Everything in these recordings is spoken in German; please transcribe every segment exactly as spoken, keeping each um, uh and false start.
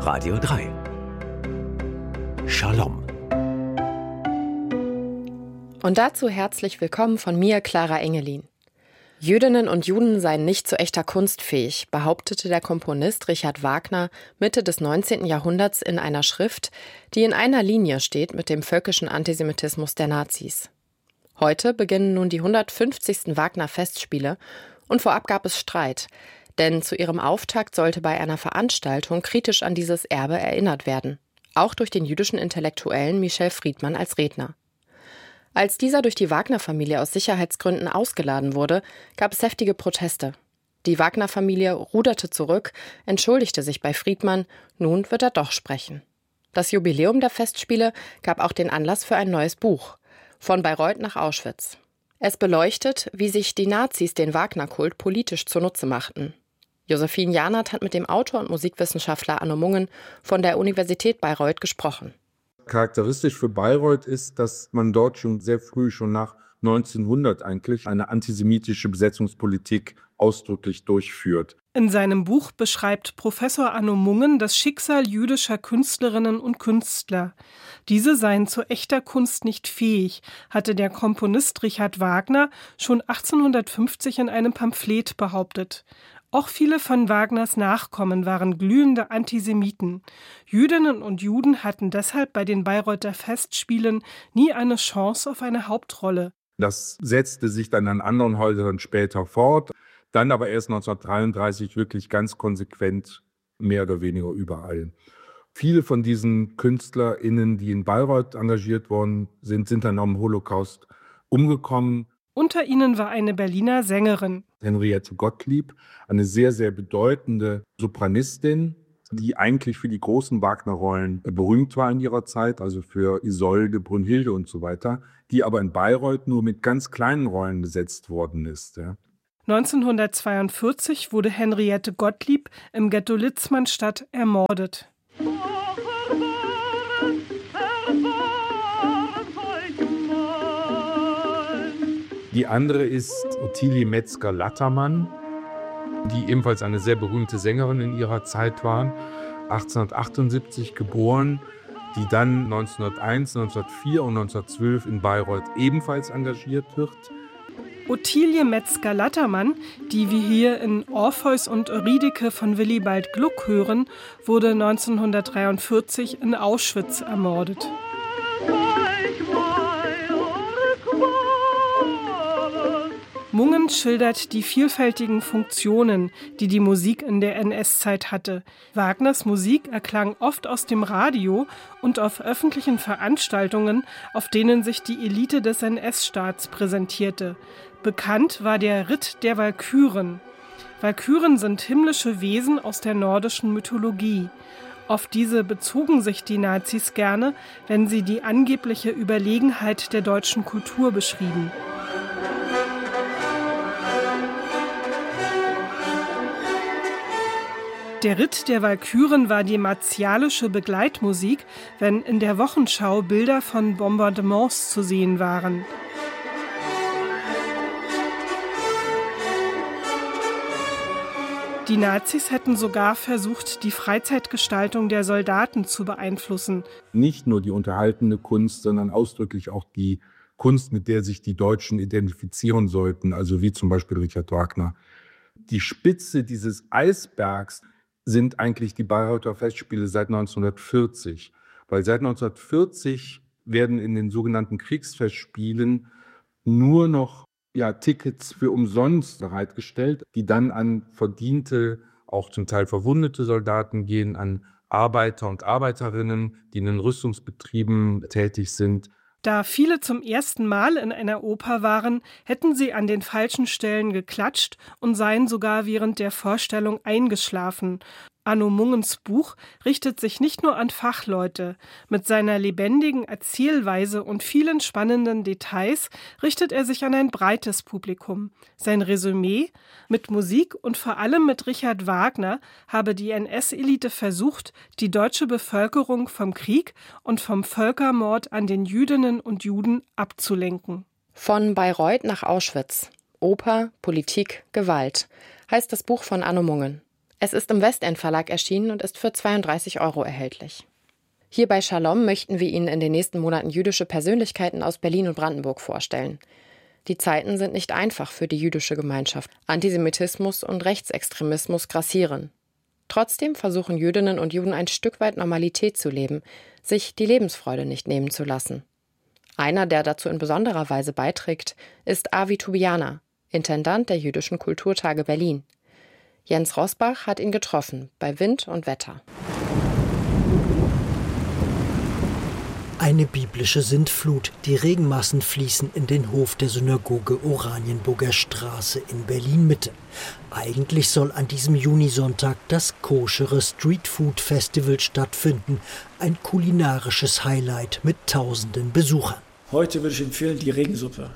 Radio drei. Shalom. Und dazu herzlich willkommen von mir, Clara Engelin. Jüdinnen und Juden seien nicht zu echter Kunst fähig, behauptete der Komponist Richard Wagner Mitte des neunzehnten Jahrhunderts in einer Schrift, die in einer Linie steht mit dem völkischen Antisemitismus der Nazis. Heute beginnen nun die hundertfünfzigsten Wagner-Festspiele und vorab gab es Streit, denn zu ihrem Auftakt sollte bei einer Veranstaltung kritisch an dieses Erbe erinnert werden, auch durch den jüdischen Intellektuellen Michel Friedmann als Redner. Als dieser durch die Wagner-Familie aus Sicherheitsgründen ausgeladen wurde, gab es heftige Proteste. Die Wagner-Familie ruderte zurück, entschuldigte sich bei Friedmann, nun wird er doch sprechen. Das Jubiläum der Festspiele gab auch den Anlass für ein neues Buch, Von Bayreuth nach Auschwitz. Es beleuchtet, wie sich die Nazis den Wagner-Kult politisch zunutze machten. Josephine Janert hat mit dem Autor und Musikwissenschaftler Arno Mungen von der Universität Bayreuth gesprochen. Charakteristisch für Bayreuth ist, dass man dort schon sehr früh, schon nach neunzehnhundert eigentlich, eine antisemitische Besetzungspolitik ausdrücklich durchführt. In seinem Buch beschreibt Professor Arno Mungen das Schicksal jüdischer Künstlerinnen und Künstler. Diese seien zu echter Kunst nicht fähig, hatte der Komponist Richard Wagner schon achtzehnhundertfünfzig in einem Pamphlet behauptet. Auch viele von Wagners Nachkommen waren glühende Antisemiten. Jüdinnen und Juden hatten deshalb bei den Bayreuther Festspielen nie eine Chance auf eine Hauptrolle. Das setzte sich dann an anderen Häusern später fort, dann aber erst neunzehnhundertdreiunddreißig wirklich ganz konsequent, mehr oder weniger überall. Viele von diesen KünstlerInnen, die in Bayreuth engagiert worden sind, sind dann am Holocaust umgekommen. Unter ihnen war eine Berliner Sängerin. Henriette Gottlieb, eine sehr, sehr bedeutende Sopranistin, die eigentlich für die großen Wagner-Rollen berühmt war in ihrer Zeit, also für Isolde, Brünnhilde und so weiter, die aber in Bayreuth nur mit ganz kleinen Rollen besetzt worden ist. Ja. neunzehnhundertzweiundvierzig wurde Henriette Gottlieb im Ghetto Litzmannstadt ermordet. Die andere ist Ottilie Metzger-Lattermann, die ebenfalls eine sehr berühmte Sängerin in ihrer Zeit war, achtzehnhundertachtundsiebzig geboren, die dann neunzehnhunderteins, neunzehnhundertvier und neunzehnhundertzwölf in Bayreuth ebenfalls engagiert wird. Ottilie Metzger-Lattermann, die wir hier in Orpheus und Eurydike von Willibald Gluck hören, wurde neunzehnhundertdreiundvierzig in Auschwitz ermordet. Mungen schildert die vielfältigen Funktionen, die die Musik in der N S-Zeit hatte. Wagners Musik erklang oft aus dem Radio und auf öffentlichen Veranstaltungen, auf denen sich die Elite des N S-Staats präsentierte. Bekannt war der Ritt der Walküren. Walküren sind himmlische Wesen aus der nordischen Mythologie. Auf diese bezogen sich die Nazis gerne, wenn sie die angebliche Überlegenheit der deutschen Kultur beschrieben. Der Ritt der Walküren war die martialische Begleitmusik, wenn in der Wochenschau Bilder von Bombardements zu sehen waren. Die Nazis hätten sogar versucht, die Freizeitgestaltung der Soldaten zu beeinflussen. Nicht nur die unterhaltende Kunst, sondern ausdrücklich auch die Kunst, mit der sich die Deutschen identifizieren sollten, also wie zum Beispiel Richard Wagner. Die Spitze dieses Eisbergs sind eigentlich die Bayreuther Festspiele seit neunzehnhundertvierzig. Weil seit neunzehnhundertvierzig werden in den sogenannten Kriegsfestspielen nur noch ja, Tickets für umsonst bereitgestellt, die dann an verdiente, auch zum Teil verwundete Soldaten gehen, an Arbeiter und Arbeiterinnen, die in den Rüstungsbetrieben tätig sind. Da viele zum ersten Mal in einer Oper waren, hätten sie an den falschen Stellen geklatscht und seien sogar während der Vorstellung eingeschlafen. Arno Mungens Buch richtet sich nicht nur an Fachleute. Mit seiner lebendigen Erzählweise und vielen spannenden Details richtet er sich an ein breites Publikum. Sein Resümee: Mit Musik und vor allem mit Richard Wagner habe die N S-Elite versucht, die deutsche Bevölkerung vom Krieg und vom Völkermord an den Jüdinnen und Juden abzulenken. Von Bayreuth nach Auschwitz. Oper, Politik, Gewalt heißt das Buch von Arno Mungen. Es ist im Westend Verlag erschienen und ist für zweiunddreißig Euro erhältlich. Hier bei Shalom möchten wir Ihnen in den nächsten Monaten jüdische Persönlichkeiten aus Berlin und Brandenburg vorstellen. Die Zeiten sind nicht einfach für die jüdische Gemeinschaft. Antisemitismus und Rechtsextremismus grassieren. Trotzdem versuchen Jüdinnen und Juden ein Stück weit Normalität zu leben, sich die Lebensfreude nicht nehmen zu lassen. Einer, der dazu in besonderer Weise beiträgt, ist Avi Tubiana, Intendant der Jüdischen Kulturtage Berlin. Jens Rosbach hat ihn getroffen, bei Wind und Wetter. Eine biblische Sintflut. Die Regenmassen fließen in den Hof der Synagoge Oranienburger Straße in Berlin-Mitte. Eigentlich soll an diesem Junisonntag das koschere Streetfood-Festival stattfinden. Ein kulinarisches Highlight mit tausenden Besuchern. Heute würde ich empfehlen die Regensuppe.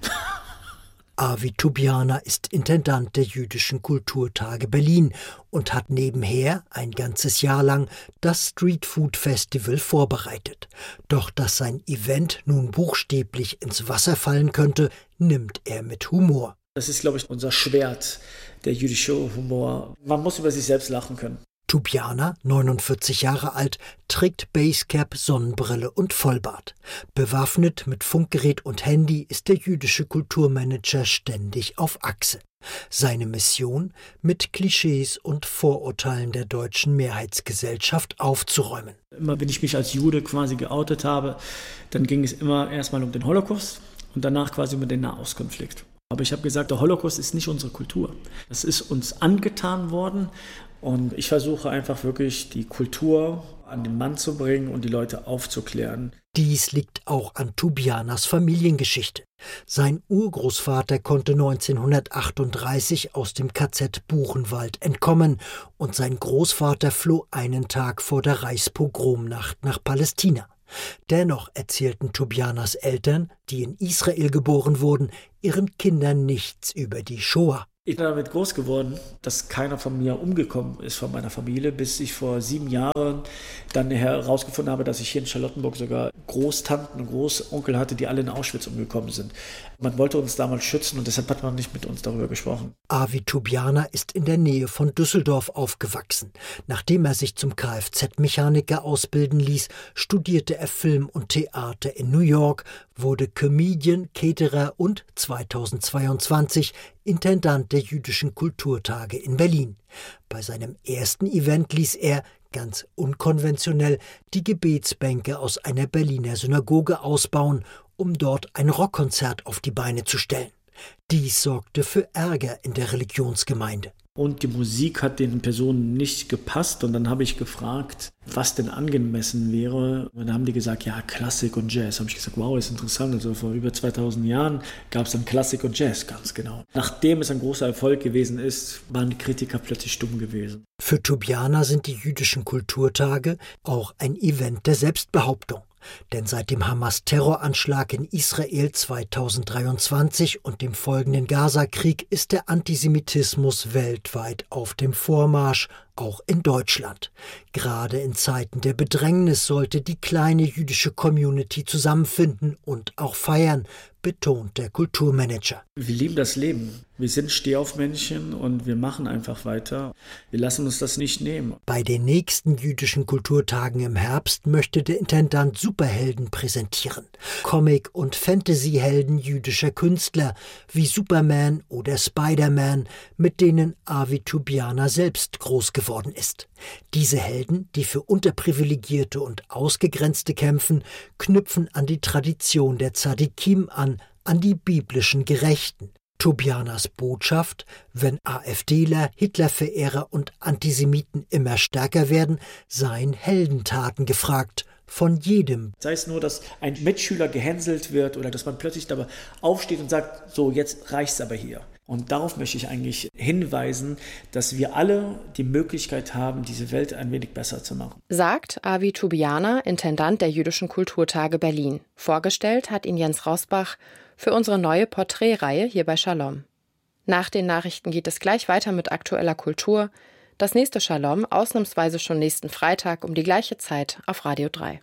Avi Tubiana ist Intendant der Jüdischen Kulturtage Berlin und hat nebenher ein ganzes Jahr lang das Streetfood-Festival vorbereitet. Doch dass sein Event nun buchstäblich ins Wasser fallen könnte, nimmt er mit Humor. Das ist, glaube ich, unser Schwert, der jüdische Humor. Man muss über sich selbst lachen können. Tubiana, neunundvierzig Jahre alt, trägt Basecap, Sonnenbrille und Vollbart. Bewaffnet mit Funkgerät und Handy ist der jüdische Kulturmanager ständig auf Achse. Seine Mission, mit Klischees und Vorurteilen der deutschen Mehrheitsgesellschaft aufzuräumen. Immer wenn ich mich als Jude quasi geoutet habe, dann ging es immer erstmal um den Holocaust und danach quasi um den Nahostkonflikt. Aber ich habe gesagt, der Holocaust ist nicht unsere Kultur. Das ist uns angetan worden. Und ich versuche einfach wirklich die Kultur an den Mann zu bringen und die Leute aufzuklären. Dies liegt auch an Tubianas Familiengeschichte. Sein Urgroßvater konnte neunzehnhundertachtunddreißig aus dem K Z Buchenwald entkommen und sein Großvater floh einen Tag vor der Reichspogromnacht nach Palästina. Dennoch erzählten Tubianas Eltern, die in Israel geboren wurden, ihren Kindern nichts über die Shoah. Ich bin damit groß geworden, dass keiner von mir umgekommen ist, von meiner Familie, bis ich vor sieben Jahren dann herausgefunden habe, dass ich hier in Charlottenburg sogar Großtanten und Großonkel hatte, die alle in Auschwitz umgekommen sind. Man wollte uns damals schützen und deshalb hat man nicht mit uns darüber gesprochen. Avi Tubiana ist in der Nähe von Düsseldorf aufgewachsen. Nachdem er sich zum Kfz-Mechaniker ausbilden ließ, studierte er Film und Theater in New York, wurde Comedian, Caterer und zweitausendzweiundzwanzig Intendant der Jüdischen Kulturtage in Berlin. Bei seinem ersten Event ließ er, ganz unkonventionell, die Gebetsbänke aus einer Berliner Synagoge ausbauen, um dort ein Rockkonzert auf die Beine zu stellen. Dies sorgte für Ärger in der Religionsgemeinde. Und die Musik hat den Personen nicht gepasst und dann habe ich gefragt, was denn angemessen wäre. Und dann haben die gesagt, ja, Klassik und Jazz. Da habe ich gesagt, wow, ist interessant. Also vor über zweitausend Jahren gab es dann Klassik und Jazz, ganz genau. Nachdem es ein großer Erfolg gewesen ist, waren die Kritiker plötzlich stumm gewesen. Für Tubiana sind die Jüdischen Kulturtage auch ein Event der Selbstbehauptung. Denn seit dem Hamas-Terroranschlag in Israel zweitausenddreiundzwanzig und dem folgenden Gaza-Krieg ist der Antisemitismus weltweit auf dem Vormarsch, auch in Deutschland. Gerade in Zeiten der Bedrängnis sollte die kleine jüdische Community zusammenfinden und auch feiern, betont der Kulturmanager. Wir lieben das Leben. Wir sind Stehaufmännchen und wir machen einfach weiter. Wir lassen uns das nicht nehmen. Bei den nächsten Jüdischen Kulturtagen im Herbst möchte der Intendant Superhelden präsentieren. Comic- und Fantasy-Helden jüdischer Künstler wie Superman oder Spider-Man, mit denen Avi Tubiana selbst groß geworden ist. Diese Helden, die für Unterprivilegierte und Ausgegrenzte kämpfen, knüpfen an die Tradition der Tzadikim an, an die biblischen Gerechten. Tubianas Botschaft: Wenn AfDler, Hitlerverehrer und Antisemiten immer stärker werden, seien Heldentaten gefragt. Von jedem. Sei es nur, dass ein Mitschüler gehänselt wird oder dass man plötzlich dabei aufsteht und sagt, so, jetzt reicht's aber hier. Und darauf möchte ich eigentlich hinweisen, dass wir alle die Möglichkeit haben, diese Welt ein wenig besser zu machen. Sagt Avi Tubiana, Intendant der Jüdischen Kulturtage Berlin. Vorgestellt hat ihn Jens Rosbach für unsere neue Porträtreihe hier bei Shalom. Nach den Nachrichten geht es gleich weiter mit aktueller Kultur. Das nächste Shalom ausnahmsweise schon nächsten Freitag um die gleiche Zeit auf Radio drei.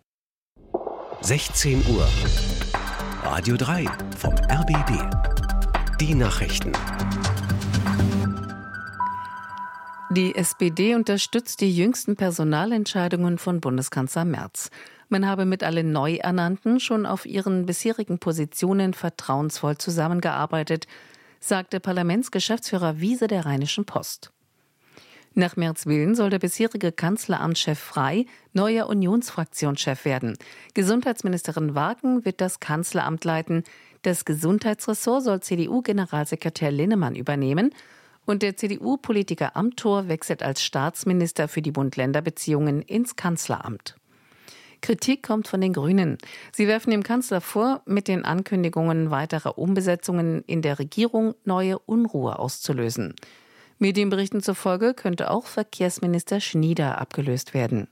sechzehn Uhr. Radio drei vom R B B. Die Nachrichten. Die S P D unterstützt die jüngsten Personalentscheidungen von Bundeskanzler Merz. Man habe mit allen Neuernannten schon auf ihren bisherigen Positionen vertrauensvoll zusammengearbeitet, sagte Parlamentsgeschäftsführer Wiese der Rheinischen Post. Nach Merz' Willen soll der bisherige Kanzleramtschef Frey neuer Unionsfraktionschef werden. Gesundheitsministerin Wagen wird das Kanzleramt leiten. Das Gesundheitsressort soll C D U-Generalsekretär Linnemann übernehmen. Und der C D U-Politiker Amthor wechselt als Staatsminister für die Bund-Länder-Beziehungen ins Kanzleramt. Kritik kommt von den Grünen. Sie werfen dem Kanzler vor, mit den Ankündigungen weiterer Umbesetzungen in der Regierung neue Unruhe auszulösen. Medienberichten zufolge könnte auch Verkehrsminister Schnieder abgelöst werden.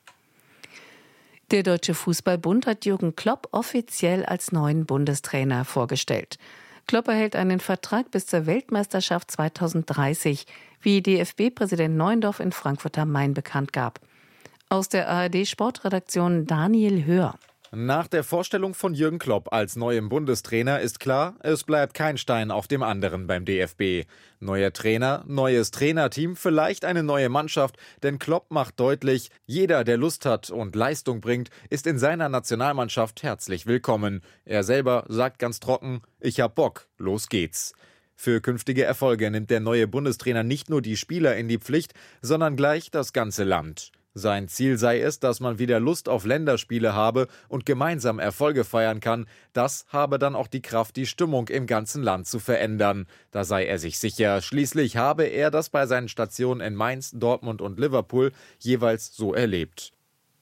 Der Deutsche Fußballbund hat Jürgen Klopp offiziell als neuen Bundestrainer vorgestellt. Klopp erhält einen Vertrag bis zur Weltmeisterschaft zweitausenddreißig, wie D F B-Präsident Neuendorf in Frankfurt am Main bekannt gab. Aus der A R D-Sportredaktion Daniel Höhr. Nach der Vorstellung von Jürgen Klopp als neuem Bundestrainer ist klar, es bleibt kein Stein auf dem anderen beim D F B. Neuer Trainer, neues Trainerteam, vielleicht eine neue Mannschaft, denn Klopp macht deutlich, jeder, der Lust hat und Leistung bringt, ist in seiner Nationalmannschaft herzlich willkommen. Er selber sagt ganz trocken, ich hab Bock, los geht's. Für künftige Erfolge nimmt der neue Bundestrainer nicht nur die Spieler in die Pflicht, sondern gleich das ganze Land. Sein Ziel sei es, dass man wieder Lust auf Länderspiele habe und gemeinsam Erfolge feiern kann. Das habe dann auch die Kraft, die Stimmung im ganzen Land zu verändern. Da sei er sich sicher. Schließlich habe er das bei seinen Stationen in Mainz, Dortmund und Liverpool jeweils so erlebt.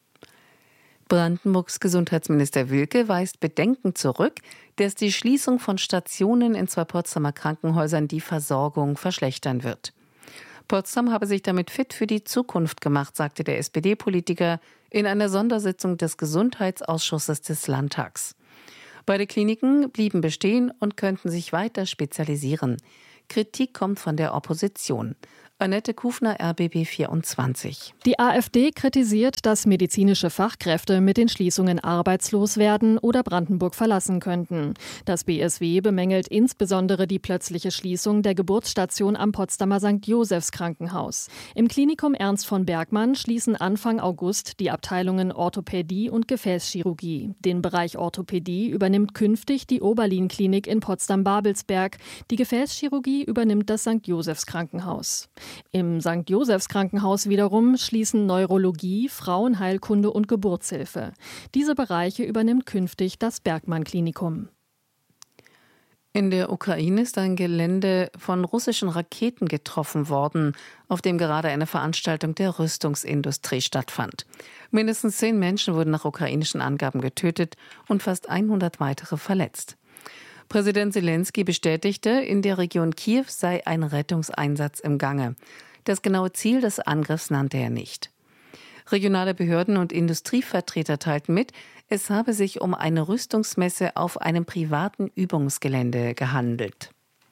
Brandenburgs Gesundheitsminister Wilke weist Bedenken zurück, dass die Schließung von Stationen in zwei Potsdamer Krankenhäusern die Versorgung verschlechtern wird. Potsdam habe sich damit fit für die Zukunft gemacht, sagte der S P D-Politiker in einer Sondersitzung des Gesundheitsausschusses des Landtags. Beide Kliniken blieben bestehen und könnten sich weiter spezialisieren. Kritik kommt von der Opposition. Annette Kufner, R B B vierundzwanzig. Die AfD kritisiert, dass medizinische Fachkräfte mit den Schließungen arbeitslos werden oder Brandenburg verlassen könnten. Das B S W bemängelt insbesondere die plötzliche Schließung der Geburtsstation am Potsdamer Sankt Josephs Krankenhaus. Im Klinikum Ernst von Bergmann schließen Anfang August die Abteilungen Orthopädie und Gefäßchirurgie. Den Bereich Orthopädie übernimmt künftig die Oberlin-Klinik in Potsdam-Babelsberg. Die Gefäßchirurgie übernimmt das Sankt Josephs Krankenhaus. Im Sankt Josephs Krankenhaus wiederum schließen Neurologie, Frauenheilkunde und Geburtshilfe. Diese Bereiche übernimmt künftig das Bergmann-Klinikum. In der Ukraine ist ein Gelände von russischen Raketen getroffen worden, auf dem gerade eine Veranstaltung der Rüstungsindustrie stattfand. Mindestens zehn Menschen wurden nach ukrainischen Angaben getötet und fast hundert weitere verletzt. Präsident Zelensky bestätigte, in der Region Kiew sei ein Rettungseinsatz im Gange. Das genaue Ziel des Angriffs nannte er nicht. Regionale Behörden und Industrievertreter teilten mit, es habe sich um eine Rüstungsmesse auf einem privaten Übungsgelände gehandelt.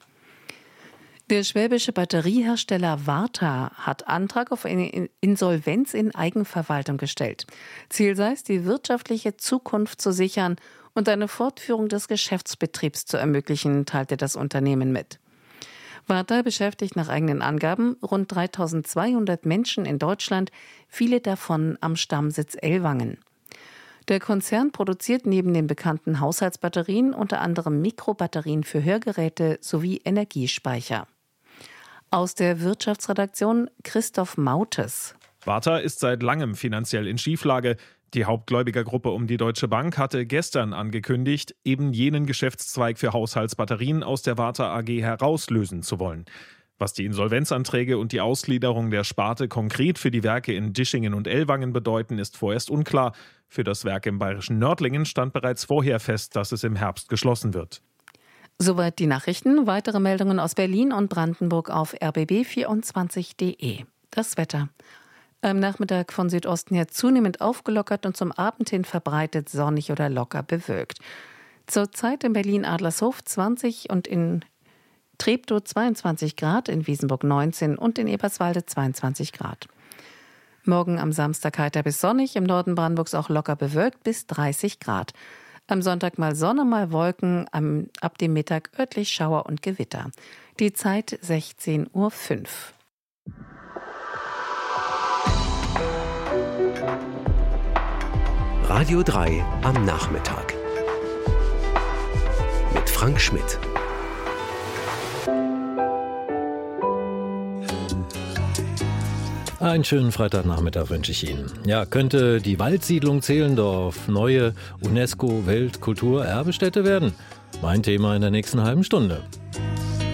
Der schwäbische Batteriehersteller Varta hat Antrag auf eine Insolvenz in Eigenverwaltung gestellt. Ziel sei es, die wirtschaftliche Zukunft zu sichern und eine Fortführung des Geschäftsbetriebs zu ermöglichen, teilte das Unternehmen mit. Varta beschäftigt nach eigenen Angaben rund dreitausendzweihundert Menschen in Deutschland, viele davon am Stammsitz Ellwangen. Der Konzern produziert neben den bekannten Haushaltsbatterien unter anderem Mikrobatterien für Hörgeräte sowie Energiespeicher. Aus der Wirtschaftsredaktion Christoph Mautes. Varta ist seit langem finanziell in Schieflage. Die Hauptgläubigergruppe um die Deutsche Bank hatte gestern angekündigt, eben jenen Geschäftszweig für Haushaltsbatterien aus der Varta A G herauslösen zu wollen. Was die Insolvenzanträge und die Ausgliederung der Sparte konkret für die Werke in Dischingen und Ellwangen bedeuten, ist vorerst unklar. Für das Werk im bayerischen Nördlingen stand bereits vorher fest, dass es im Herbst geschlossen wird. Soweit die Nachrichten. Weitere Meldungen aus Berlin und Brandenburg auf r b b vierundzwanzig punkt d e. Das Wetter. Am Nachmittag von Südosten her zunehmend aufgelockert und zum Abend hin verbreitet sonnig oder locker bewölkt. Zurzeit in Berlin-Adlershof zwanzig und in Treptow zweiundzwanzig Grad, in Wiesenburg neunzehn und in Eberswalde zweiundzwanzig Grad. Morgen am Samstag heiter bis sonnig, im Norden Brandenburgs auch locker bewölkt bis dreißig Grad. Am Sonntag mal Sonne, mal Wolken, am, ab dem Mittag örtlich Schauer und Gewitter. Die Zeit sechzehn Uhr fünf. Radio drei am Nachmittag. Mit Frank Schmidt. Einen schönen Freitagnachmittag wünsche ich Ihnen. Ja, könnte die Waldsiedlung Zehlendorf neue UNESCO-Weltkulturerbestätte werden? Mein Thema in der nächsten halben Stunde.